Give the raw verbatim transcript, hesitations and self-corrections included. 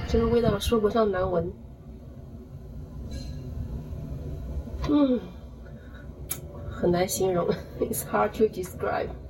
这个味道说不上难闻。嗯，很难形容 ，It's hard to describe。